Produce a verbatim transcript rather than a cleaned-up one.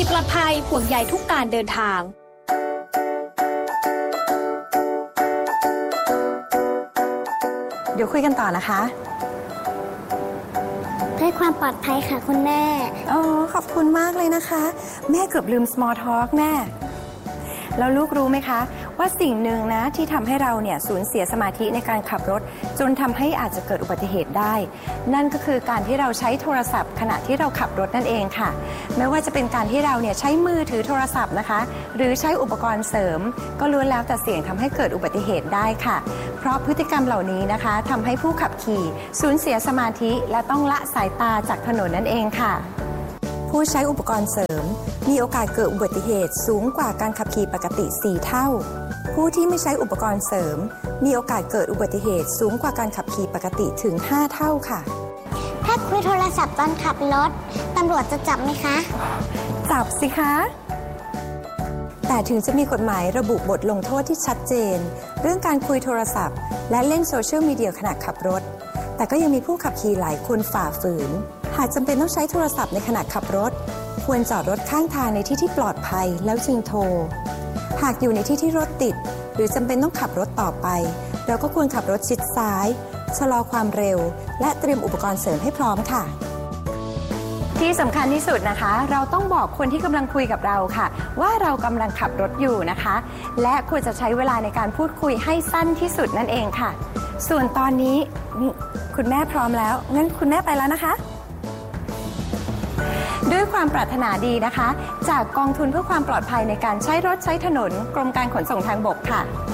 ขี่ปลอดภัยห่วงใยทุกการเดินทางเดี๋ยวคุยกันต่อนะคะเพื่อความปลอดภัยค่ะคุณแม่อ๋อขอบคุณมากเลยนะคะแม่เกือบลืม small talk แม่แล้วลูกรู้ไหมคะว่าสิ่งหนึ่งนะที่ทำให้เราเนี่ยสูญเสียสมาธิในการขับรถจนทำให้อาจจะเกิดอุบัติเหตุได้นั่นก็คือการที่เราใช้โทรศัพท์ขณะที่เราขับรถนั่นเองค่ะไม่ว่าจะเป็นการที่เราเนี่ยใช้มือถือโทรศัพท์นะคะหรือใช้อุปกรณ์เสริมก็ล้วนแล้วแต่เสี่ยงทำให้เกิดอุบัติเหตุได้ค่ะเพราะพฤติกรรมเหล่านี้นะคะทำให้ผู้ขับขี่สูญเสียสมาธิและต้องละสายตาจากถนนนั่นเองค่ะผู้ใช้อุปกรณ์เสริมมีโอกาสเกิดอุบัติเหตุสูงกว่าการขับขี่ปกติสี่เท่าผู้ที่ไม่ใช้อุปกรณ์เสริมมีโอกาสเกิดอุบัติเหตุสูงกว่าการขับขี่ปกติถึงห้าเท่าค่ะถ้าคุยโทรศัพท์ตอนขับรถตำรวจจะจับไหมคะจับสิคะแต่ถึงจะมีกฎหมายระบุบทลงโทษที่ชัดเจนเรื่องการคุยโทรศัพท์และเล่นโซเชียลมีเดียขณะขับรถแต่ก็ยังมีผู้ขับขี่หลายคนฝ่าฝืนหากจำเป็นต้องใช้โทรศัพท์ในขณะขับรถควรจอดรถข้างทางในที่ที่ปลอดภัยแล้วจึงโทรหากอยู่ในที่ที่รถติดหรือจำเป็นต้องขับรถต่อไปเราก็ควรขับรถชิดซ้ายชะลอความเร็วและเตรียมอุปกรณ์เสริมให้พร้อมค่ะที่สำคัญที่สุดนะคะเราต้องบอกคนที่กำลังคุยกับเราค่ะว่าเรากำลังขับรถอยู่นะคะและควรจะใช้เวลาในการพูดคุยให้สั้นที่สุดนั่นเองค่ะส่วนตอนนี้นี่คุณแม่พร้อมแล้วงั้นคุณแม่ไปแล้วนะคะด้วยความปรารถนาดีนะคะจากกองทุนเพื่อความปลอดภัยในการใช้รถใช้ถนนกรมการขนส่งทางบกค่ะ